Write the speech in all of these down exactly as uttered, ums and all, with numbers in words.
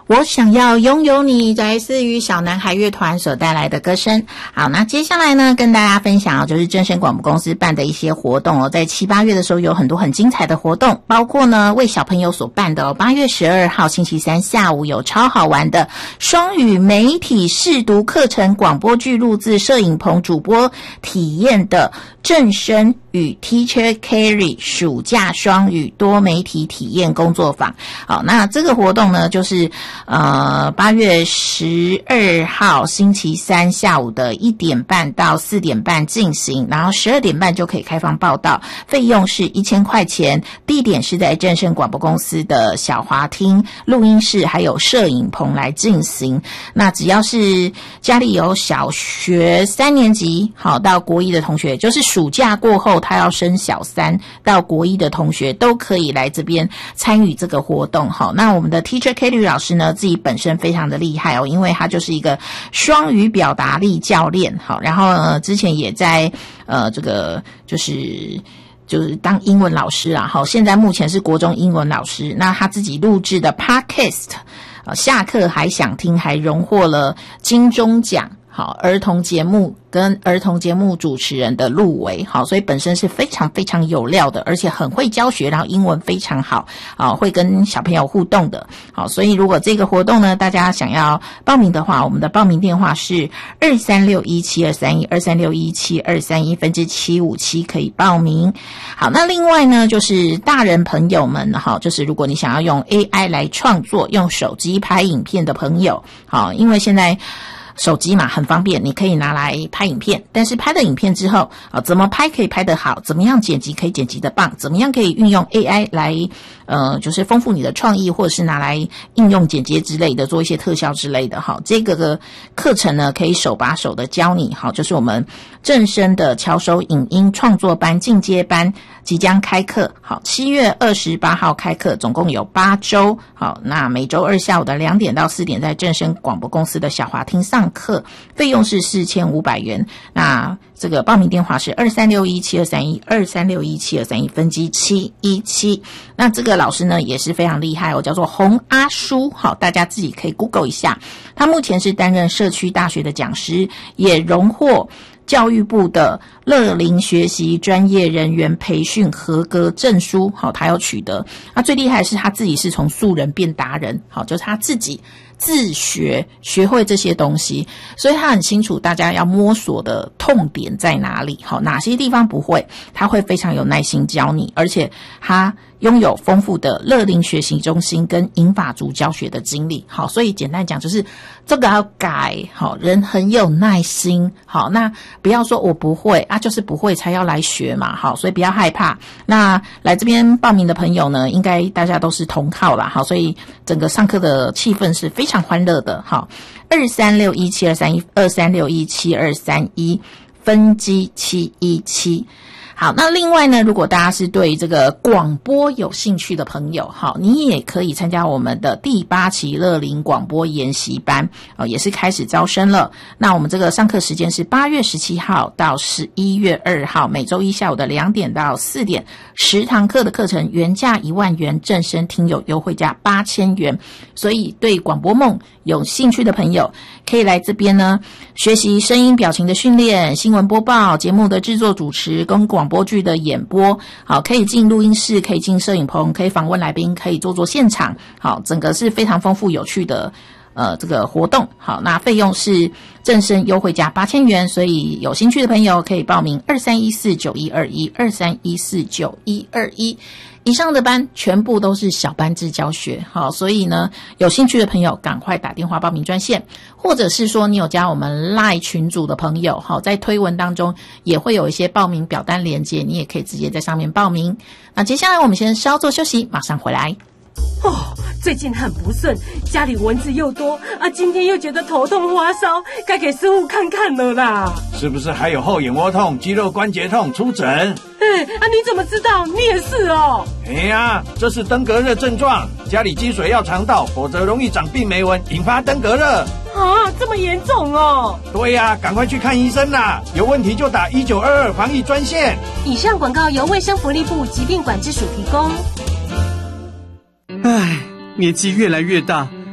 我想要拥有你，来自于小男孩乐团所带来的歌声。好，那接下来呢，跟大家分享就是正声广播公司办的一些活动哦，在七八月的时候有很多很精彩的活动，包括呢为小朋友所办的哦，八月十二号星期三下午有超好玩的双语媒体试读课程，广播剧录制摄影棚主播体验的正声与 Teacher Carry 暑假双语多媒体体验工作坊。好，那这个活动呢，就是呃八月十二号星期三下午的一点半到四点半进行，然后十二点半就可以开放报到，费用是一千块钱，地点是在正声广播公司的小华厅录音室还有摄影棚来进行。那只要是家里有小学三年级好到国一的同学，就是暑假过后他要升小三到国一的同学都可以来这边参与这个活动。好，那我们的 Teacher Kelly 老师呢，自己本身非常的厉害哦，因为他就是一个双语表达力教练。好，然后呢之前也在呃这个就是就是当英文老师啦，好，现在目前是国中英文老师。那他自己录制的 Podcast 呃下课还想听，还荣获了金钟奖好儿童节目跟儿童节目主持人的入围。好，所以本身是非常非常有料的，而且很会教学，然后英文非常好啊，会跟小朋友互动的。好，所以如果这个活动呢大家想要报名的话，我们的报名电话是二三六一七二三一 二三六一七二三一分之七五七可以报名。好，那另外呢就是大人朋友们好，就是如果你想要用 A I 来创作，用手机拍影片的朋友，好，因为现在手机嘛很方便，你可以拿来拍影片，但是拍了影片之后啊，怎么拍可以拍得好，怎么样剪辑可以剪辑得棒，怎么样可以运用 A I 来呃就是丰富你的创意，或者是拿来应用剪接之类的，做一些特效之类的。好，这个的课程呢可以手把手的教你。好，就是我们正声的巧手影音创作班进阶班即将开课。好，七月二十八号开课，总共有八周。好，那每周二下午的两点到四点在正声广播公司的小华厅上课，费用是四千五百元。那这个报名电话是二三六一七二三一 二三六一七二三一分机七一七。那这个老师呢也是非常厉害哦，叫做洪阿叔。好，大家自己可以 Google 一下。他目前是担任社区大学的讲师，也荣获教育部的乐龄学习专业人员培训合格证书。好，他要取得。那最厉害的是他自己是从素人变达人。好，就是他自己自学学会这些东西，所以他很清楚大家要摸索的痛点在哪里，好，哪些地方不会，他会非常有耐心教你，而且他拥有丰富的乐龄学习中心跟银发族教学的经历。好，所以简单讲就是这个要改，好，人很有耐心。好，那不要说我不会啊，就是不会才要来学嘛。好，所以不要害怕。那来这边报名的朋友呢，应该大家都是同好啦。好，所以整个上课的气氛是非常欢乐的。好，二三六一七二三一 二三六一七二三一分机七一七。好，那另外呢，如果大家是对这个广播有兴趣的朋友，好，你也可以参加我们的第八期乐龄广播研习班，哦，也是开始招生了。那我们这个上课时间是八月十七号到十一月二号，每周一下午的两点到四点，十堂课的课程原价一万元，正声听友优惠价八千元。所以对广播梦有兴趣的朋友，可以来这边呢学习声音表情的训练、新闻播报、节目的制作主持跟广播剧的演播。好，可以进录音室，可以进摄影棚，可以访问来宾，可以做做现场。好，整个是非常丰富有趣的呃这个活动。好，那费用是正声优惠价八千元，所以有兴趣的朋友可以报名二三一四九一二一 二三一四九一二一。以上的班全部都是小班制教学。好，所以呢有兴趣的朋友赶快打电话报名专线，或者是说你有加我们 LINE 群组的朋友，好，在推文当中也会有一些报名表单连结，你也可以直接在上面报名。那接下来我们先稍作休息，马上回来。 哦，最近很不顺，家里蚊子又多啊，今天又觉得头痛发烧，该给师傅看看了啦。 是不是还有后眼窝痛、肌肉关节痛？出诊。 哎啊，你怎么知道？你也是哦。 哎呀，这是登革热症状，家里积水要常倒，否则容易长病媒蚊，引发登革热。 啊，这么严重哦。 对呀，赶快去看医生啦，有问题就打一九二二防疫专线。 以上广告由卫生福利部疾病管制署提供。 唉，年纪越来越大，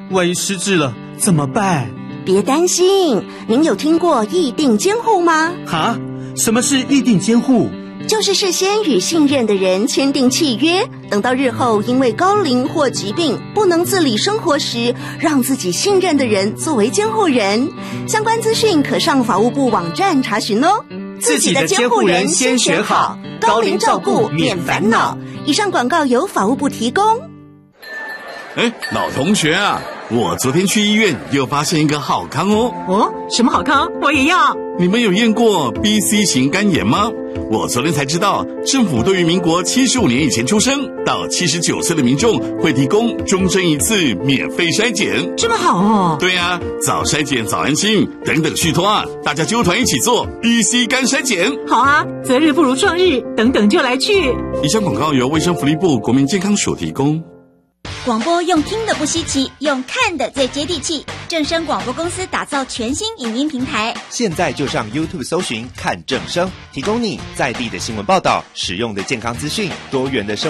万一失智了怎么办？ 别担心，您有听过议定监护吗？ 哈？什么是议定监护？ 就是事先与信任的人签订契约，等到日后因为高龄或疾病不能自理生活时，让自己信任的人作为监护人。相关资讯可上法务部网站查询哦。 自己的监护人先选好，高龄照顾免烦恼。 以上广告由法务部提供。 哎，老同学啊，我昨天去医院又发现一个好康哦。 哦，什么好康？我也要。 你们有验过 B C 型肝炎吗？我昨天才知道，政府对于民国七十五年以前出生到七十九岁的民众会提供终身一次免费筛检。 这么好哦。 对啊，早筛检早安心，等等续托啊，大家纠团一起做 B C 肝筛检。 好啊，择日不如撞日，等等就来去。 以上广告由卫生福利部国民健康署提供。 广播用听的不稀奇，用看的最接地气。正声广播公司打造全新影音平台， 现在就上 YouTube 搜寻看正声，提供你在地的新闻报道、实用的健康资讯、多元的生